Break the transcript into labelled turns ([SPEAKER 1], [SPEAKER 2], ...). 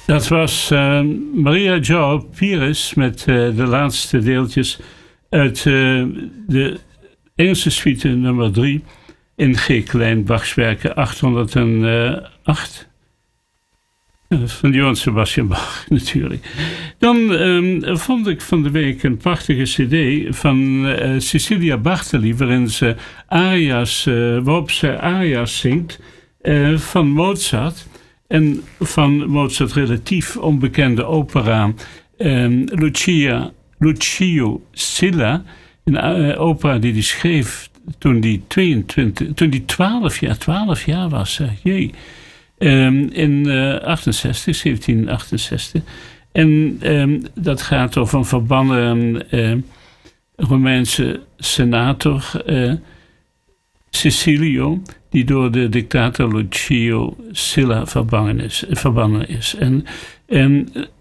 [SPEAKER 1] Dat was Maria João Pires met de laatste deeltjes uit de Engelse suite nummer 3 in G-klein Bachswerken 808. Van Johann Sebastian Bach natuurlijk. Dan vond ik van de week een prachtige cd van Cecilia Bartoli, waarin ze waarop ze aria's zingt van Mozart. En van Mozart relatief onbekende opera Lucio Silla. Een opera die hij schreef toen hij 12 jaar was. Jee. In 1768. En dat gaat over een verbannen Romeinse senator, Cecilio, die door de dictator Lucio Silla verbannen is. En